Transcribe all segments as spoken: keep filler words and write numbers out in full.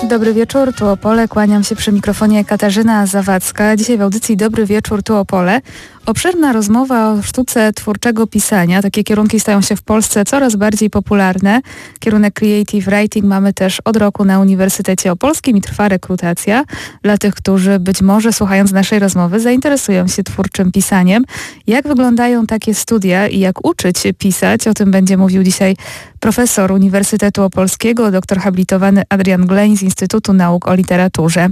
Dobry wieczór, tu Opole. Kłaniam się przy mikrofonie Katarzyna Zawadzka. Dzisiaj w audycji Dobry wieczór, tu Opole. Obszerna rozmowa o sztuce twórczego pisania. Takie kierunki stają się w Polsce coraz bardziej popularne. Kierunek Creative Writing mamy też od roku na Uniwersytecie Opolskim i trwa rekrutacja dla tych, którzy być może słuchając naszej rozmowy zainteresują się twórczym pisaniem. Jak wyglądają takie studia i jak uczyć pisać? O tym będzie mówił dzisiaj profesor Uniwersytetu Opolskiego, doktor habilitowany Adrian Gleń z Instytutu Nauk o Literaturze.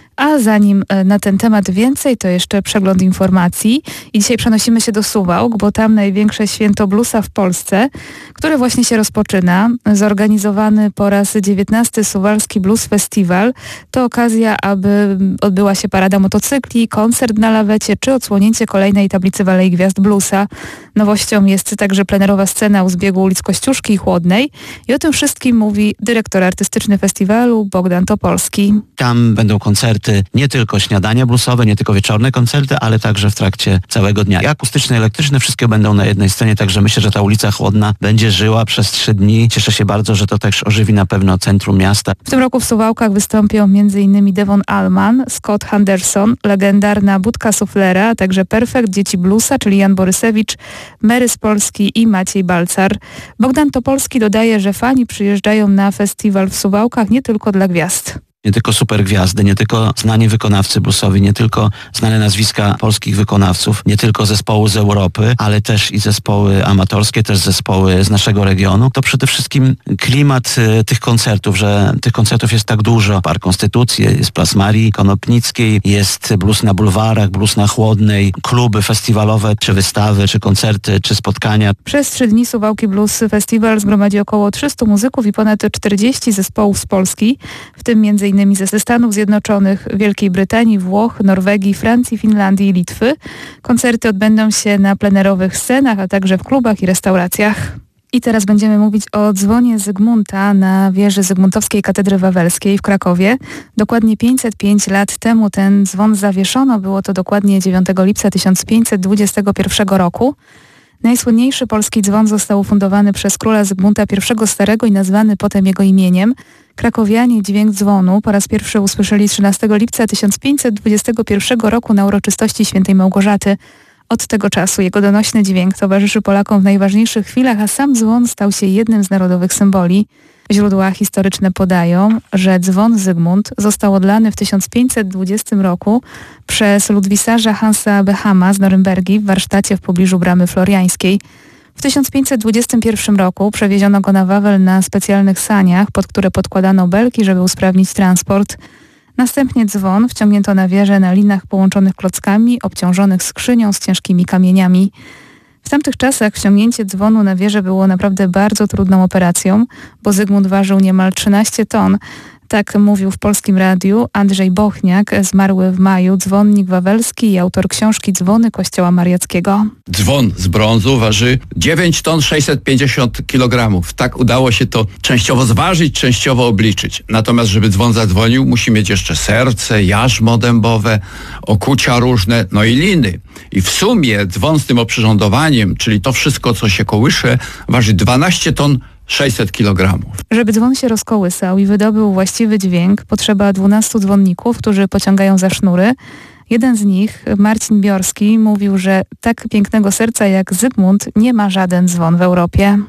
A zanim na ten temat więcej, to jeszcze przegląd informacji. I dzisiaj przenosimy się do Suwałk, bo tam największe święto bluesa w Polsce, które właśnie się rozpoczyna. Zorganizowany po raz dziewiętnasty Suwalski Blues Festival. To okazja, aby odbyła się parada motocykli, koncert na lawecie czy odsłonięcie kolejnej tablicy w Alei Gwiazd Bluesa. Nowością jest także plenerowa scena u zbiegu ulic Kościuszki i Chłodnej. I o tym wszystkim mówi dyrektor artystyczny festiwalu Bogdan Topolski. Tam będą koncerty, nie tylko śniadania bluesowe, nie tylko wieczorne koncerty, ale także w trakcie całego dnia. I akustyczne, elektryczne, wszystkie będą na jednej scenie, także myślę, że ta ulica Chłodna będzie żyła przez trzy dni. Cieszę się bardzo, że to też ożywi na pewno centrum miasta. W tym roku w Suwałkach wystąpią m.in. Devon Allman, Scott Henderson, legendarna Budka Suflera, a także Perfekt, Dzieci Bluesa, czyli Jan Borysewicz, Mary z Polski i Maciej Balcar. Bogdan Topolski dodaje, że fani przyjeżdżają na festiwal w Suwałkach nie tylko dla gwiazd. Nie tylko super gwiazdy, nie tylko znani wykonawcy bluesowi, nie tylko znane nazwiska polskich wykonawców, nie tylko zespoły z Europy, ale też i zespoły amatorskie, też zespoły z naszego regionu. To przede wszystkim klimat y, tych koncertów, że tych koncertów jest tak dużo. Park Konstytucji, jest Plac Marii Konopnickiej, jest blues na bulwarach, blues na Chłodnej, kluby festiwalowe, czy wystawy, czy koncerty, czy spotkania. Przez trzy dni Suwałki Blues Festival zgromadzi około trzystu muzyków i ponad czterdzieści zespołów z Polski, w tym między innymi ze Stanów Zjednoczonych, Wielkiej Brytanii, Włoch, Norwegii, Francji, Finlandii i Litwy. Koncerty odbędą się na plenerowych scenach, a także w klubach i restauracjach. I teraz będziemy mówić o dzwonie Zygmunta na wieży Zygmuntowskiej Katedry Wawelskiej w Krakowie. Dokładnie pięćset pięć lat temu ten dzwon zawieszono. Było to dokładnie dziewiątego lipca tysiąc pięćset dwudziestego pierwszego roku. Najsłynniejszy polski dzwon został ufundowany przez króla Zygmunta I Starego i nazwany potem jego imieniem. Krakowianie dźwięk dzwonu po raz pierwszy usłyszeli trzynastego lipca tysiąc pięćset dwudziestego pierwszego roku na uroczystości świętej Małgorzaty. Od tego czasu jego donośny dźwięk towarzyszy Polakom w najważniejszych chwilach, a sam dzwon stał się jednym z narodowych symboli. Źródła historyczne podają, że dzwon Zygmunt został odlany w tysiąc pięćset dwudziestym roku przez ludwisarza Hansa Behama z Norymbergi w warsztacie w pobliżu Bramy Floriańskiej. W tysiąc pięćset dwudziestym pierwszym roku przewieziono go na Wawel na specjalnych saniach, pod które podkładano belki, żeby usprawnić transport. Następnie dzwon wciągnięto na wieżę na linach połączonych klockami, obciążonych skrzynią z ciężkimi kamieniami. W tamtych czasach wciągnięcie dzwonu na wieżę było naprawdę bardzo trudną operacją, bo Zygmunt ważył niemal trzynaście ton. Tak mówił w Polskim Radiu Andrzej Bochniak, zmarły w maju dzwonnik wawelski i autor książki Dzwony Kościoła Mariackiego. Dzwon z brązu waży dziewięć ton sześćset pięćdziesiąt kilogramów. Tak udało się to częściowo zważyć, częściowo obliczyć. Natomiast żeby dzwon zadzwonił, musi mieć jeszcze serce, jarzmo dębowe, okucia różne, no i liny. I w sumie dzwon z tym oprzyrządowaniem, czyli to wszystko, co się kołysze, waży dwanaście ton sześćset kilogramów. Żeby dzwon się rozkołysał i wydobył właściwy dźwięk, potrzeba dwunastu dzwonników, którzy pociągają za sznury. Jeden z nich, Marcin Biorski, mówił, że tak pięknego serca jak Zygmunt nie ma żaden dzwon w Europie.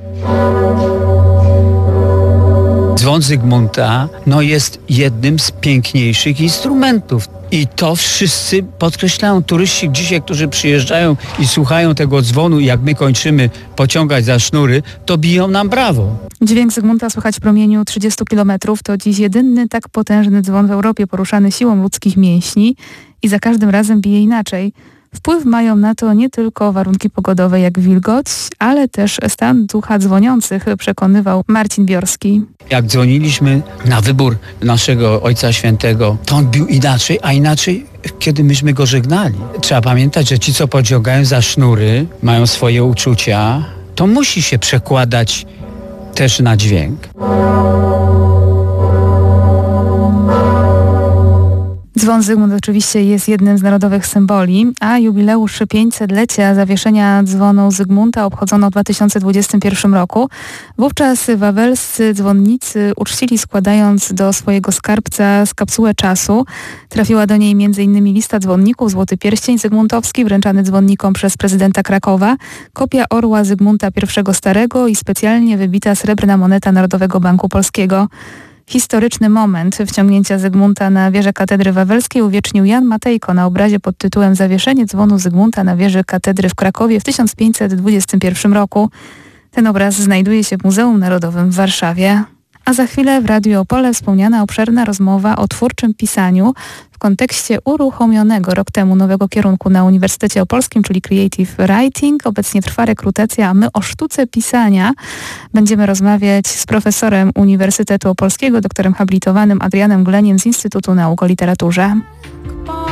Dzwon Zygmunta no, jest jednym z piękniejszych instrumentów. I to wszyscy podkreślają. Turyści dzisiaj, którzy przyjeżdżają i słuchają tego dzwonu, jak my kończymy pociągać za sznury, to biją nam brawo. Dźwięk Zygmunta słychać w promieniu trzydziestu kilometrów. To dziś jedyny tak potężny dzwon w Europie poruszany siłą ludzkich mięśni i za każdym razem bije inaczej. Wpływ mają na to nie tylko warunki pogodowe jak wilgoć, ale też stan ducha dzwoniących, przekonywał Marcin Biorski. Jak dzwoniliśmy na wybór naszego Ojca Świętego, to on bił inaczej, a inaczej kiedy myśmy go żegnali. Trzeba pamiętać, że ci, co pociągają za sznury, mają swoje uczucia, to musi się przekładać też na dźwięk. Dzwon Dzwon Zygmunt oczywiście jest jednym z narodowych symboli, a jubileusz pięćsetlecia zawieszenia dzwonu Zygmunta obchodzono w dwa tysiące dwudziestym pierwszym roku. Wówczas wawelscy dzwonnicy uczcili, składając do swojego skarbca kapsułę czasu. Trafiła do niej między innymi lista dzwonników, złoty pierścień zygmuntowski wręczany dzwonnikom przez prezydenta Krakowa, kopia orła Zygmunta I Starego i specjalnie wybita srebrna moneta Narodowego Banku Polskiego. Historyczny moment wciągnięcia Zygmunta na wieżę katedry wawelskiej uwiecznił Jan Matejko na obrazie pod tytułem Zawieszenie dzwonu Zygmunta na wieży katedry w Krakowie w tysiąc pięćset dwudziestym pierwszym roku. Ten obraz znajduje się w Muzeum Narodowym w Warszawie. A za chwilę w Radiu Opole wspomniana obszerna rozmowa o twórczym pisaniu w kontekście uruchomionego rok temu nowego kierunku na Uniwersytecie Opolskim, czyli Creative Writing. Obecnie trwa rekrutacja, a my o sztuce pisania będziemy rozmawiać z profesorem Uniwersytetu Opolskiego, doktorem habilitowanym Adrianem Gleniem z Instytutu Nauk o Literaturze.